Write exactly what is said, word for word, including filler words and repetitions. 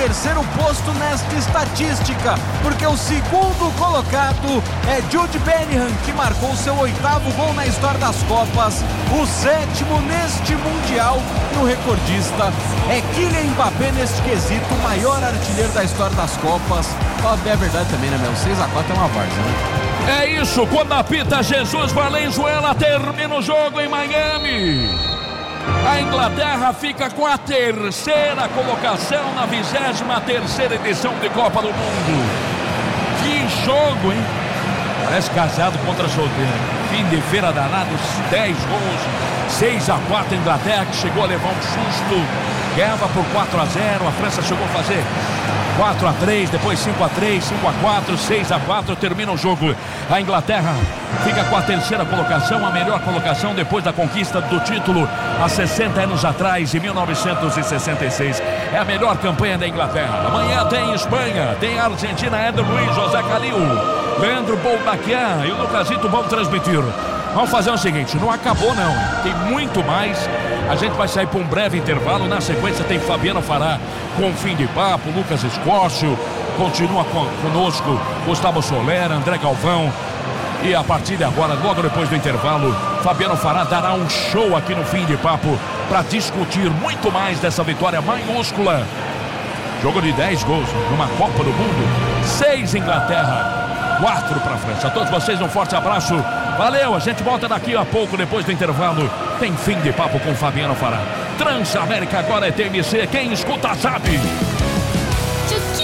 terceiro posto nesta estatística, porque o segundo colocado é Jude Bellingham, que marcou seu oitavo gol na história das Copas, o sétimo neste Mundial, e o recordista é Kylian Mbappé neste quesito, o maior artilheiro da história das Copas. Fala bem a verdade também, né, meu? seis a quatro é uma várzea, né? É isso, quando apita Jesus Valenzuela, termina o jogo em Miami. A Inglaterra fica com a terceira colocação na vigésima terceira edição de Copa do Mundo. Que jogo, hein? Parece casado contra solteiro. Fim de feira danados, dez gols, seis a quatro. A Inglaterra, que chegou a levar um susto, ganhava por quatro a zero. A França chegou a fazer quatro a três, depois cinco a três, cinco a quatro, seis a quatro, termina o jogo. A Inglaterra fica com a terceira colocação, a melhor colocação depois da conquista do título há sessenta anos atrás, em mil novecentos e sessenta e seis. É a melhor campanha da Inglaterra. Amanhã tem Espanha, tem Argentina, Éder Luiz, José Calil, Leandro Bolbaquian e o Lucasito vão transmitir. Vamos fazer o seguinte, não acabou não, tem muito mais. A gente vai sair para um breve intervalo. Na sequência tem Fabiano Fará com Fim de Papo, Lucas Escócio, continua con- conosco Gustavo Soler, André Galvão. E a partir de agora, logo depois do intervalo, Fabiano Fará dará um show aqui no Fim de Papo para discutir muito mais dessa vitória maiúscula. Jogo de dez gols numa Copa do Mundo, seis Inglaterra, quatro para a França. A todos vocês um forte abraço. Valeu, a gente volta daqui a pouco, depois do intervalo. Tem Fim de Papo com Fabiano Fará. Transamérica agora é T M C, quem escuta sabe.